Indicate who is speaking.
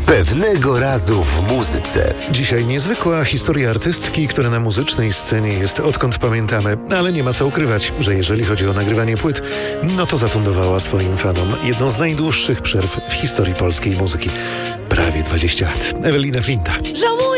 Speaker 1: Pewnego razu w muzyce.
Speaker 2: Dzisiaj niezwykła historia artystki, która na muzycznej scenie jest odkąd pamiętamy, ale nie ma co ukrywać, że jeżeli chodzi o nagrywanie płyt, no to zafundowała swoim fanom jedną z najdłuższych przerw w historii polskiej muzyki. Prawie 20 lat. Ewelina Flinta.
Speaker 3: Żałuję.